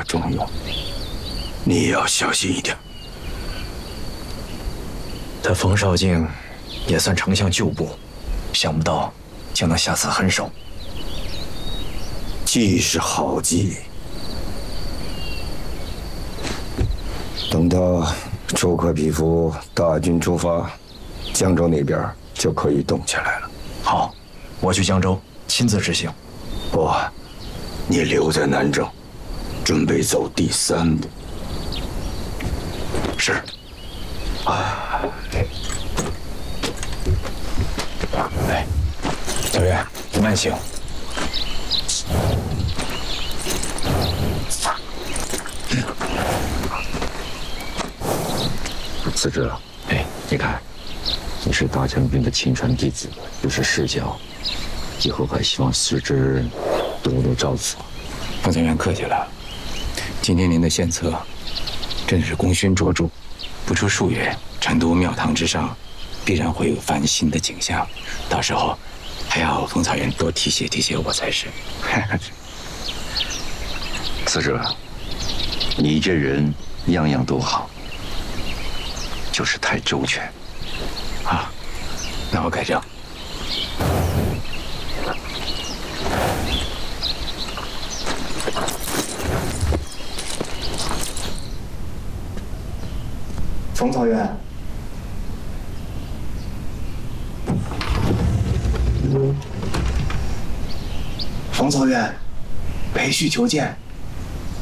重用，你要小心一点。 他冯绍敬也算丞相旧部，想不到竟能下此狠手。 计是好计，等到朱可匹夫大军出发，江州那边就可以动起来了。 好，我去江州亲自执行。 不，你留在南郑，准备走第3步。 是。哎，小月，慢行。 司职，哎，你看，你是大将军的亲传弟子，又是世交，以后还希望司职多多照顾。 方将军客气了，今天您的献策真是功勋卓著，不出数月，成都庙堂之上必然会有翻新的景象，到时候还要冯草原多提携提携我才是。 司职，你这人样样都好，就是太周全。 啊，那我改正。 冯草原，冯草原，裴旭求见。